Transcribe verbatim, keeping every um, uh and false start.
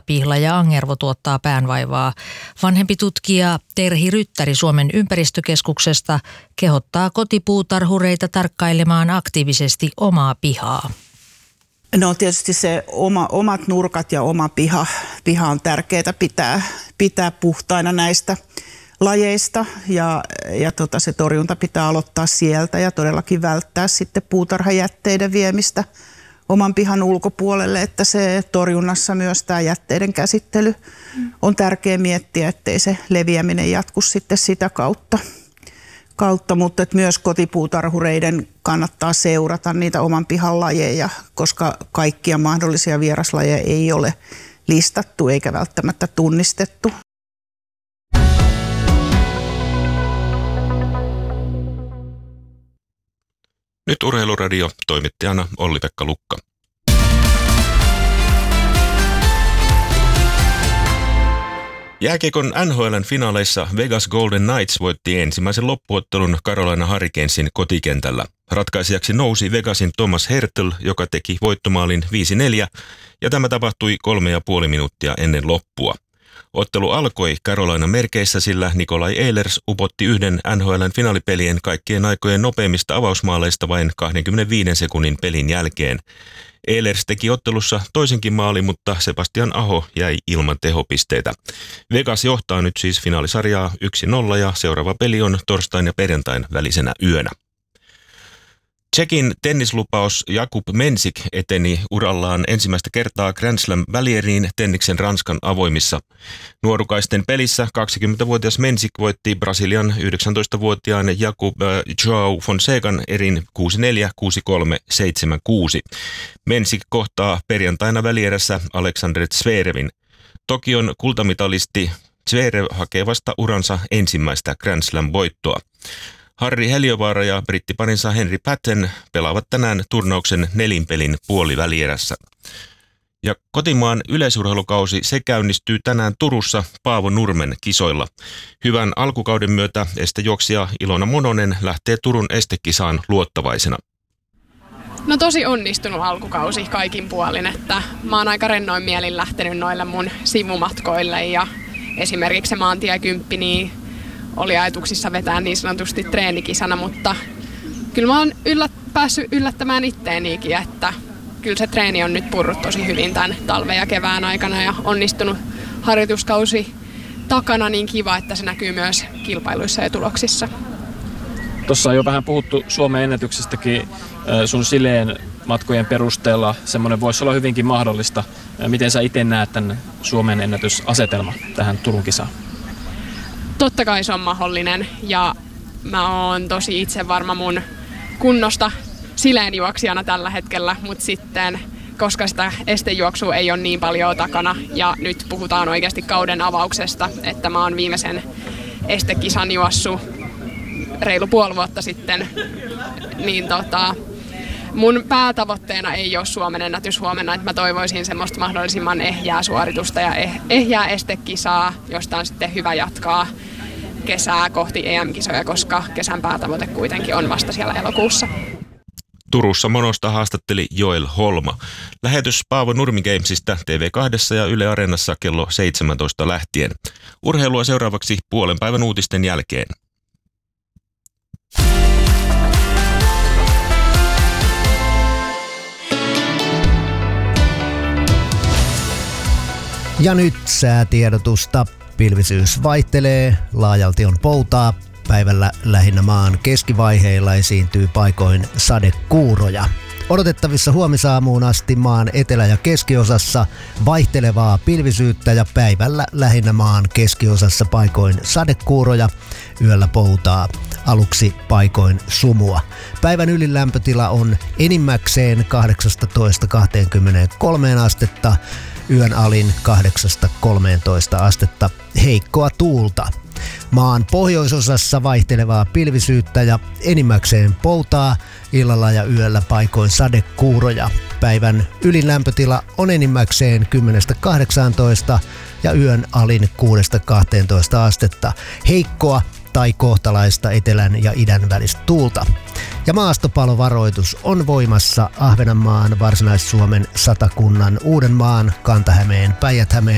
pihla ja angervo tuottaa päänvaivaa. Vanhempi tutkija Terhi Ryttäri Suomen ympäristökeskuksesta kehottaa kotipuutarhureita tarkkailemaan aktiivisesti omaa pihaa. No tietysti se oma, omat nurkat ja oma piha, piha on tärkeää pitää, pitää puhtaina näistä lajeista ja, ja tota, se torjunta pitää aloittaa sieltä ja todellakin välttää sitten puutarhajätteiden viemistä oman pihan ulkopuolelle, että se torjunnassa myös tämä jätteiden käsittely on tärkeää miettiä, ettei se leviäminen jatku sitten sitä kautta. kautta mutta että myös kotipuutarhureiden kannattaa seurata niitä oman pihan lajeja, koska kaikkia mahdollisia vieraslajeja ei ole listattu eikä välttämättä tunnistettu. Nyt Urheiluradio, toimittajana Olli-Pekka Lukka. Jääkiekon N H L:n finaaleissa Vegas Golden Knights voitti ensimmäisen loppuottelun Carolina Hurricanesin kotikentällä. Ratkaisijaksi nousi Vegasin Thomas Hertl, joka teki voittomaalin viisi neljä, ja tämä tapahtui kolme ja puoli minuuttia ennen loppua. Ottelu alkoi Carolina merkeissä, sillä Nikolai Ehlers upotti yhden N H L:n finaalipelien kaikkien aikojen nopeimmista avausmaaleista vain kaksikymmentäviisi sekunnin pelin jälkeen. Ehlers teki ottelussa toisenkin maali, mutta Sebastian Aho jäi ilman tehopisteitä. Vegas johtaa nyt siis finaalisarjaa yksi nolla ja seuraava peli on torstain ja perjantain välisenä yönä. Tšekin tennislupaus Jakub Mensik eteni urallaan ensimmäistä kertaa Grand Slam-välieriin tenniksen Ranskan avoimissa. Nuorukaisten pelissä kaksikymmentävuotias Mensik voitti Brasilian yhdeksäntoistavuotiaan Jakub äh, João Fonsecan erin kuusi neljä, kuusi kolme, seitsemän kuusi. Mensik kohtaa perjantaina välierässä Alexander Zverevin. Tokion kultamitalisti Zverev hakee vasta uransa ensimmäistä Grand Slam-voittoa. Harri Heliövaara ja brittiparinsa Henry Patten pelaavat tänään turnauksen nelinpelin puolivälierässä. Ja kotimaan yleisurheilukausi se käynnistyy tänään Turussa Paavo Nurmen kisoilla. Hyvän alkukauden myötä estejuoksija Ilona Mononen lähtee Turun estekisaan luottavaisena. No tosi onnistunut alkukausi kaikin puolin, että mä oon aika rennoin mielin lähtenyt noille mun sivumatkoille ja esimerkiksi se maantiekymppi niin oli ajatuksissa vetää niin sanotusti treenikisana, mutta kyllä mä oon yllät, päässyt yllättämään itteenikin, että kyllä se treeni on nyt purrut tosi hyvin tämän talven ja kevään aikana ja onnistunut harjoituskausi takana niin kiva, että se näkyy myös kilpailuissa ja tuloksissa. Tuossa on jo vähän puhuttu Suomen ennätyksestäkin sun sileen matkojen perusteella. Semmoinen voisi olla hyvinkin mahdollista. Miten sä itse näet tämän Suomen ennätysasetelma tähän Turun kisaan? Totta kai se on mahdollinen ja mä oon tosi itse varma mun kunnosta sileenjuoksijana tällä hetkellä, mutta sitten koska sitä estejuoksua ei ole niin paljon takana ja nyt puhutaan oikeasti kauden avauksesta, että mä oon viimeisen estekisan juossut reilu puoli vuotta sitten, niin tota, mun päätavoitteena ei ole Suomen ennätys huomenna, että mä toivoisin semmoista mahdollisimman ehjää suoritusta ja eh- ehjää estekisaa, josta on sitten hyvä jatkaa kesää kohti E M-kisoja, koska kesän päätavoite kuitenkin on vasta siellä elokuussa. Turussa Monosta haastatteli Joel Holma. Lähetys Paavo Nurmi Gamesista T V kaksi ja Yle Areenassa kello seitsemäntoista lähtien. Urheilua seuraavaksi puolen päivän uutisten jälkeen. Ja nyt säätiedotusta. Pilvisyys vaihtelee, laajalti on poutaa. Päivällä lähinnä maan keskivaiheilla esiintyy paikoin sadekuuroja. Odotettavissa huomisaamuun asti maan etelä- ja keskiosassa vaihtelevaa pilvisyyttä ja päivällä lähinnä maan keskiosassa paikoin sadekuuroja. Yöllä poutaa, aluksi paikoin sumua. Päivän ylin lämpötila on enimmäkseen kahdeksasta kaksikymmentäkolmeen astetta. Yön alin kahdeksasta kolmeentoista astetta, heikkoa tuulta. Maan pohjoisosassa vaihtelevaa pilvisyyttä ja enimmäkseen poutaa, illalla ja yöllä paikoin sadekuuroja. Päivän ylin lämpötila on enimmäkseen kymmenestä kahdeksaantoista ja yön alin kuudesta kahteentoista astetta, heikkoa tai kohtalaista etelän ja idän välistä tuulta. Ja maastopalovaroitus on voimassa Ahvenanmaan, Varsinais-Suomen, Satakunnan, Uudenmaan, Kanta-Hämeen, Päijät-Hämeen,